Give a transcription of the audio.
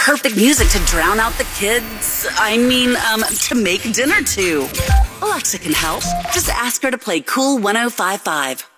perfect music to drown out the kids. To make dinner to. Alexa can help. Just ask her to play Cool 105.5.